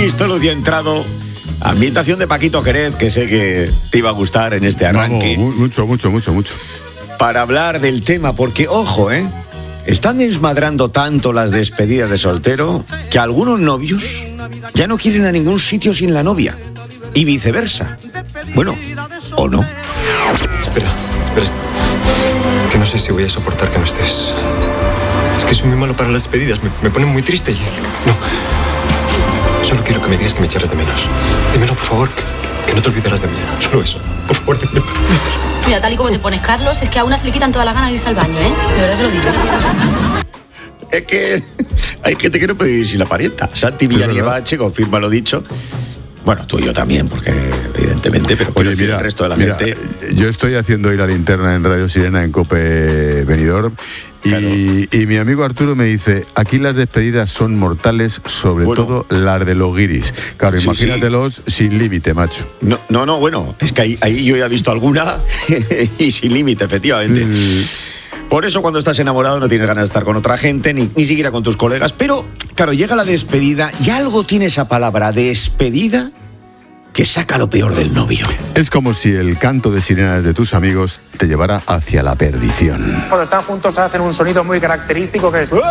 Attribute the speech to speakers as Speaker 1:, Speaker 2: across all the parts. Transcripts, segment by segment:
Speaker 1: visto luz y he entrado. Ambientación de Paquito Jerez, que sé que te iba a gustar en este arranque.
Speaker 2: Vamos, mucho.
Speaker 1: Para hablar del tema, porque, ojo, están desmadrando tanto las despedidas de soltero que algunos novios ya no quieren a ningún sitio sin la novia. Y viceversa. Bueno, o no.
Speaker 3: Espera. Que no sé si voy a soportar que no estés. Es que soy muy malo para las despedidas. Me pone muy triste y... No. Solo quiero que me digas que me echarás de menos. Dímelo, por favor, que no te olvidarás de mí. Solo eso. Por favor, dímelo.
Speaker 4: Mira, tal y como te pones, Carlos, es que a una se le quitan todas las ganas de irse al baño, ¿eh? De verdad te lo digo.
Speaker 1: Es que hay gente que no puede vivir sin la parienta. Santi Villanieva-H confirma lo dicho. Bueno, tú y yo también, porque evidentemente, pero
Speaker 2: oye, mira,
Speaker 1: el resto de la gente...
Speaker 2: Yo estoy haciendo hoy la linterna en Radio Sirena, en COPE Benidorm, claro. Y mi amigo Arturo me dice, aquí las despedidas son mortales, sobre todo las de los guiris. Claro, sí, imagínatelos sin límite, macho.
Speaker 1: No, bueno, es que ahí yo ya he visto alguna y sin límite, efectivamente. Por eso cuando estás enamorado no tienes ganas de estar con otra gente, ni siquiera con tus colegas. Pero, claro, llega la despedida y algo tiene esa palabra, despedida, que saca lo peor del novio.
Speaker 2: Es como si el canto de sirenas de tus amigos te llevara hacia la perdición.
Speaker 5: Cuando están juntos hacen un sonido muy característico que es...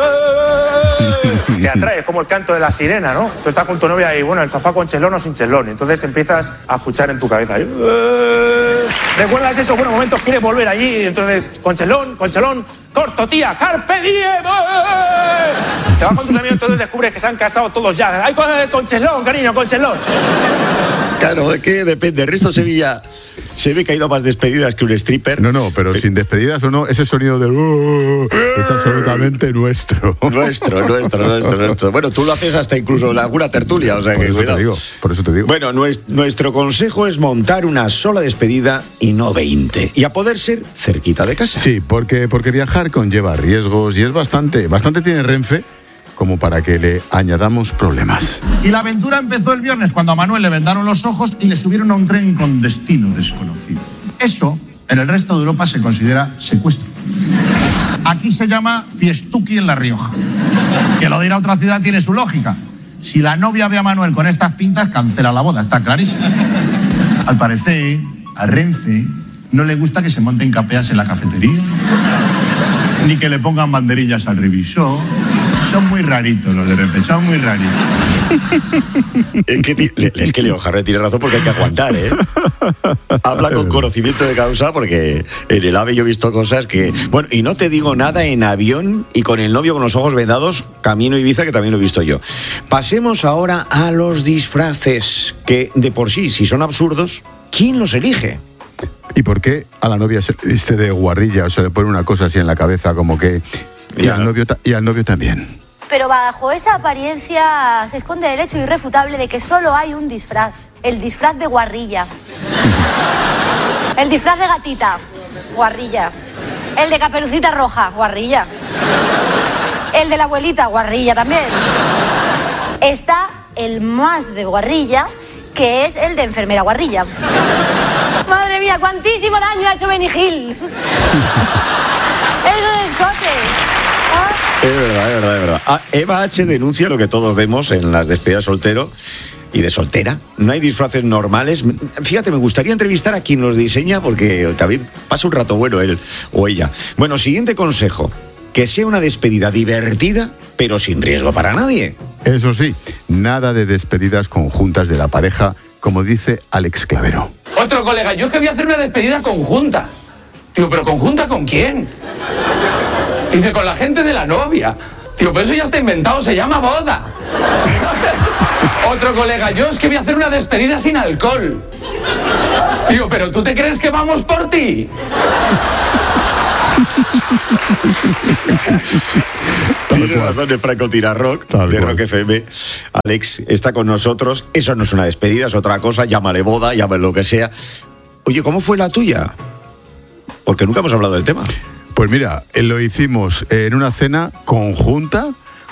Speaker 5: Te atrae, es como el canto de la sirena, ¿no? Tú estás con tu novia y, bueno, el sofá con chelón o sin chelón. Entonces empiezas a escuchar en tu cabeza. ¿Recuerdas esos buenos momentos? ¿Quieres volver allí? Entonces, con chelón, corto, tía, carpe diem. Te vas con tus amigos, entonces descubres que se han casado todos ya. ¡Ay, con chelón, cariño, con chelón!
Speaker 1: Claro, es que depende. El resto de Sevilla se ve que ha ido a más despedidas que un stripper.
Speaker 2: No, pero sin despedidas o no, ese sonido del... es absolutamente nuestro.
Speaker 1: Nuestro. Bueno, tú lo haces hasta incluso en alguna tertulia, o sea que cuidado.
Speaker 2: Por eso te digo.
Speaker 1: Bueno, nuestro consejo es montar una sola despedida y no 20. Y a poder ser cerquita de casa.
Speaker 2: Sí, porque viajar conlleva riesgos y es bastante tiene Renfe como para que le añadamos problemas.
Speaker 6: Y la aventura empezó el viernes cuando a Manuel le vendaron los ojos y le subieron a un tren con destino desconocido. Eso, en el resto de Europa, se considera secuestro. Aquí se llama fiestuki en La Rioja. Que lo de ir a otra ciudad tiene su lógica. Si la novia ve a Manuel con estas pintas, cancela la boda, está clarísimo. Al parecer, a Renfe no le gusta que se monten capeas en la cafetería, ni que le pongan banderillas al revisor. Son muy raritos los de Renfe, son muy raritos.
Speaker 1: Es que Leo Jarre tiene razón porque hay que aguantar, ¿eh? Habla con conocimiento de causa porque en el AVE yo he visto cosas que... Bueno, y no te digo nada en avión y con el novio con los ojos vendados, camino a Ibiza, que también lo he visto yo. Pasemos ahora a los disfraces, que de por sí, si son absurdos, ¿quién los elige?
Speaker 2: ¿Y por qué a la novia se le viste de guarrilla o se le pone una cosa así en la cabeza como que... Y al novio también.
Speaker 4: Pero bajo esa apariencia se esconde el hecho irrefutable de que solo hay un disfraz. El disfraz de guarrilla. El disfraz de gatita. Guarrilla. El de Caperucita Roja. Guarrilla. El de la abuelita. Guarrilla también. Está el más de guarrilla, que es el de enfermera guarrilla. Madre mía, cuantísimo daño ha hecho Benny Hill. Es un escote.
Speaker 1: Es verdad. Eva H. denuncia lo que todos vemos en las despedidas soltero y de soltera. No hay disfraces normales. Fíjate, me gustaría entrevistar a quien los diseña porque también pasa un rato bueno él o ella. Bueno, siguiente consejo. Que sea una despedida divertida, pero sin riesgo para nadie.
Speaker 2: Eso sí, nada de despedidas conjuntas de la pareja, como dice Alex Clavero.
Speaker 7: Otro colega, yo es que voy a hacer una despedida conjunta. Tío, ¿pero conjunta con quién? Dice, con la gente de la novia. Tío, pero eso ya está inventado, se llama boda. Otro colega, yo es que voy a hacer una despedida sin alcohol. Tío, pero ¿tú te crees que vamos por ti?
Speaker 1: Tiene razón de Franco Tirarrock, de Rock FM. Alex está con nosotros. Eso no es una despedida, es otra cosa. Llámale boda, llámale lo que sea. Oye, ¿cómo fue la tuya? Porque nunca hemos hablado del tema.
Speaker 2: Pues mira, lo hicimos en una cena conjunta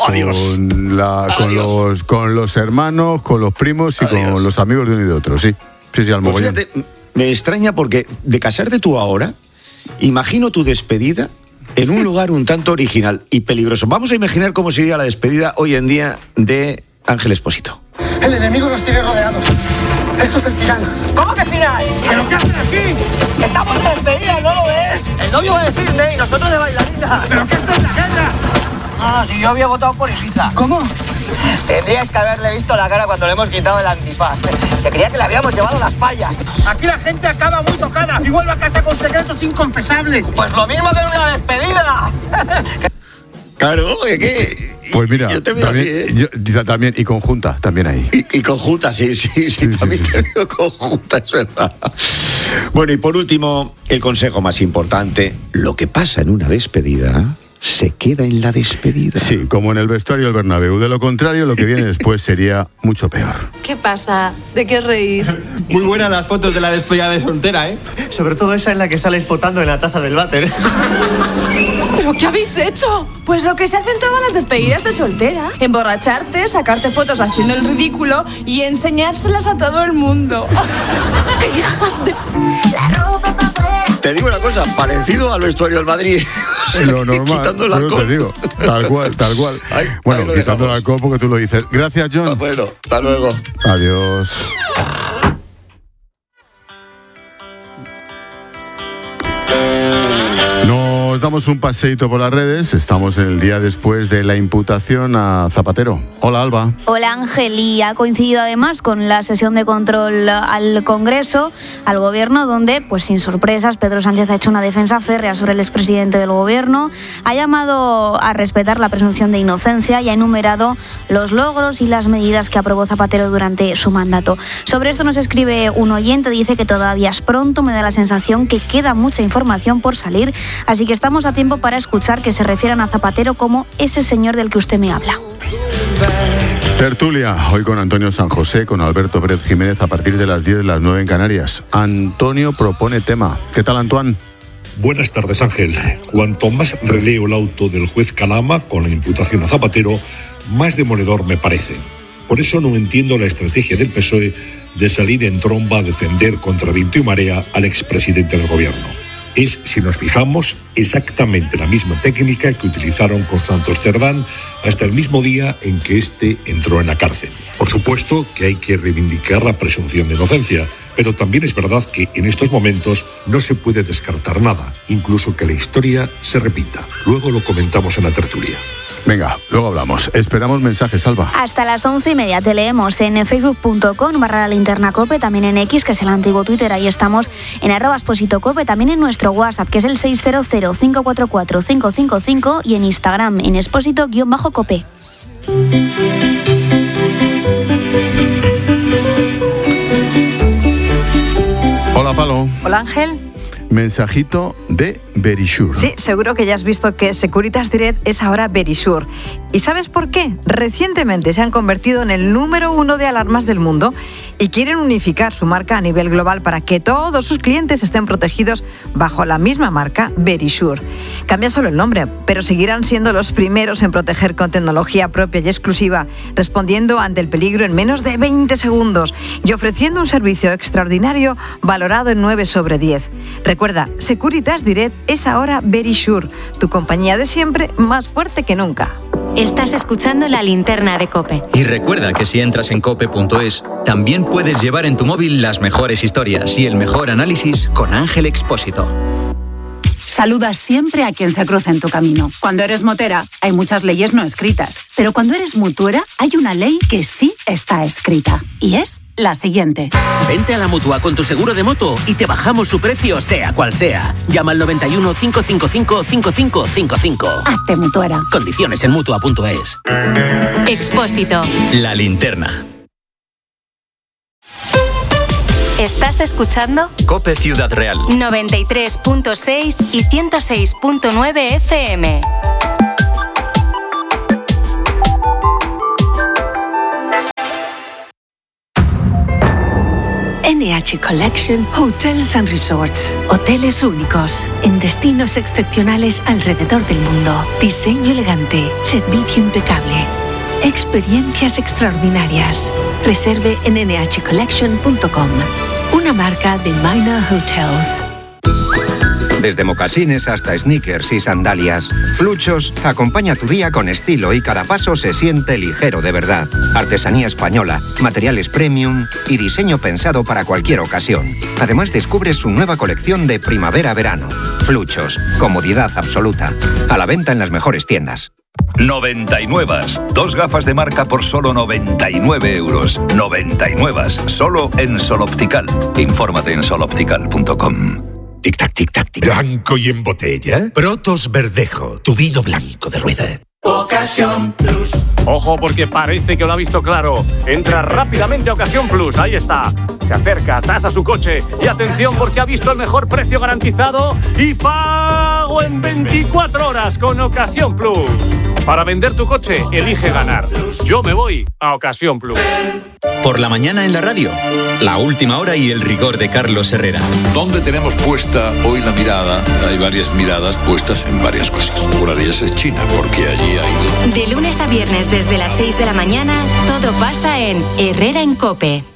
Speaker 2: con los hermanos, con los primos y con los amigos de uno y de otro, sí. Sí, al mogollón.
Speaker 1: Pues fíjate, me extraña porque de casarte tú ahora, imagino tu despedida en un lugar un tanto original y peligroso. Vamos a imaginar cómo sería la despedida hoy en día de Ángel Expósito.
Speaker 8: El enemigo nos tiene rodeados. Esto es el final.
Speaker 9: ¿Cómo que final?
Speaker 8: ¿Pero qué hacen aquí?
Speaker 9: Estamos de despedida, ¿no lo ves? El novio va de Disney y nosotros de bailarina.
Speaker 8: ¿Pero qué está en la guerra?
Speaker 9: Ah, si yo había votado por Ibiza.
Speaker 8: ¿Cómo?
Speaker 9: Tendríais que haberle visto la cara cuando le hemos quitado el antifaz. Se creía que le habíamos llevado las fallas.
Speaker 8: Aquí la gente acaba muy tocada y vuelve a casa con secretos inconfesables.
Speaker 9: Pues lo mismo que en una despedida.
Speaker 1: Claro, es que...
Speaker 2: Pues mira,
Speaker 1: yo te veo
Speaker 2: también,
Speaker 1: así, ¿eh?
Speaker 2: también, y conjunta, también ahí.
Speaker 1: Y conjunta, sí, también te veo conjunta, es verdad. Bueno, y por último, el consejo más importante: lo que pasa en una despedida se queda en la despedida.
Speaker 2: Sí, como en el vestuario del Bernabéu. De lo contrario, lo que viene después sería mucho peor.
Speaker 10: ¿Qué pasa? ¿De qué os reís?
Speaker 11: Muy buenas las fotos de la despedida de soltera, ¿eh?
Speaker 9: Sobre todo esa en la que sales potando en la taza del váter.
Speaker 10: ¿Pero qué habéis hecho?
Speaker 12: Pues lo que se hace en todas las despedidas de soltera. Emborracharte, sacarte fotos haciendo el ridículo y enseñárselas a todo el mundo.
Speaker 10: ¡Qué hijas de...
Speaker 1: Te digo una cosa, parecido al vestuario del Madrid.
Speaker 2: Lo normal,
Speaker 1: quitando el alcohol.
Speaker 2: te digo, tal cual.
Speaker 1: Ay,
Speaker 2: bueno,
Speaker 1: ahí
Speaker 2: quitando el alcohol porque tú lo dices. Gracias, John.
Speaker 1: Bueno, hasta luego.
Speaker 2: Adiós. Nos damos un paseíto por las redes. Estamos en el día después de la imputación a Zapatero. Hola, Alba.
Speaker 13: Hola, Ángel. Y ha coincidido además con la sesión de control al Congreso, al Gobierno, donde, pues sin sorpresas, Pedro Sánchez ha hecho una defensa férrea sobre el expresidente del Gobierno, ha llamado a respetar la presunción de inocencia y ha enumerado los logros y las medidas que aprobó Zapatero durante su mandato. Sobre esto nos escribe un oyente, dice que todavía es pronto, me da la sensación que queda mucha información por salir, así que estamos a tiempo para escuchar que se refieran a Zapatero como ese señor del que usted me habla.
Speaker 2: Tertulia, hoy con Antonio San José, con Alberto Pérez Jiménez a partir de las 10 de las 9 en Canarias. Antonio propone tema. ¿Qué tal, Antoine?
Speaker 14: Buenas tardes, Ángel. Cuanto más releo el auto del juez Calama con la imputación a Zapatero, más demoledor me parece. Por eso no entiendo la estrategia del PSOE de salir en tromba a defender contra viento y marea al expresidente del gobierno. Es, si nos fijamos, exactamente la misma técnica que utilizaron con Santos Cerdán hasta el mismo día en que éste entró en la cárcel. Por supuesto que hay que reivindicar la presunción de inocencia, pero también es verdad que en estos momentos no se puede descartar nada, incluso que la historia se repita. Luego lo comentamos en la tertulia.
Speaker 2: Venga, luego hablamos. Esperamos mensajes, Alba.
Speaker 13: Hasta las 11:30 te leemos en facebook.com/lalinternacope, también en X, que es el antiguo Twitter, ahí estamos, en @expositocope, también en nuestro WhatsApp, que es el 600-544-555, y en Instagram, en expósito_cope.
Speaker 2: Hola, Palo.
Speaker 15: Hola, Ángel.
Speaker 2: Mensajito de Verisure.
Speaker 15: Sí, seguro que ya has visto que Securitas Direct es ahora Verisure. ¿Y sabes por qué? Recientemente se han convertido en el número 1 de alarmas del mundo y quieren unificar su marca a nivel global para que todos sus clientes estén protegidos bajo la misma marca, Verisure. Cambia solo el nombre, pero seguirán siendo los primeros en proteger con tecnología propia y exclusiva, respondiendo ante el peligro en menos de 20 segundos y ofreciendo un servicio extraordinario valorado en 9 sobre 10. Recuerda, Securitas Direct es ahora Verisure, tu compañía de siempre más fuerte que nunca.
Speaker 16: Estás escuchando La Linterna de COPE.
Speaker 17: Y recuerda que si entras en cope.es, también puedes llevar en tu móvil las mejores historias y el mejor análisis con Ángel Expósito.
Speaker 18: Saludas siempre a quien se cruza en tu camino. Cuando eres motera, hay muchas leyes no escritas. Pero cuando eres mutuera, hay una ley que sí está escrita. Y es la siguiente.
Speaker 19: Vente a la Mutua con tu seguro de moto y te bajamos su precio, sea cual sea. Llama al 91 555 5555.
Speaker 18: Hazte mutuera.
Speaker 19: Condiciones en Mutua.es.
Speaker 16: Expósito.
Speaker 17: La Linterna.
Speaker 16: ¿Estás escuchando?
Speaker 17: COPE Ciudad Real.
Speaker 16: 93.6 y 106.9 FM.
Speaker 20: NH Collection Hotels and Resorts. Hoteles únicos, en destinos excepcionales alrededor del mundo. Diseño elegante, servicio impecable. Experiencias extraordinarias. Reserve en nhcollection.com. Una marca de Minor Hotels.
Speaker 21: Desde mocasines hasta sneakers y sandalias, Fluchos acompaña tu día con estilo y cada paso se siente ligero de verdad. Artesanía española, materiales premium y diseño pensado para cualquier ocasión. Además descubres su nueva colección de primavera-verano. Fluchos, comodidad absoluta. A la venta en las mejores tiendas.
Speaker 22: 99. 2 gafas de marca por solo 99 euros. 99. Solo en Sol Optical. Infórmate en soloptical.com.
Speaker 23: Tic-tac, tic-tac, tic. ¿Blanco y en botella? Protos Verdejo, tu vino blanco de rueda.
Speaker 8: Ocasión Plus. Ojo, porque parece que lo ha visto claro. Entra rápidamente a Ocasión Plus. Ahí está. Se acerca, tasa su coche. Y atención, porque ha visto el mejor precio garantizado y pago en 24 horas con Ocasión Plus. Para vender tu coche, elige ganar. Yo me voy a Ocasión Plus.
Speaker 17: Por la mañana en la radio, la última hora y el rigor de Carlos Herrera.
Speaker 24: ¿Dónde tenemos puesta hoy la mirada? Hay varias miradas puestas en varias cosas. Una de ellas es China, porque allí ha ido.
Speaker 16: De lunes a viernes desde las 6 de la mañana, todo pasa en Herrera en COPE.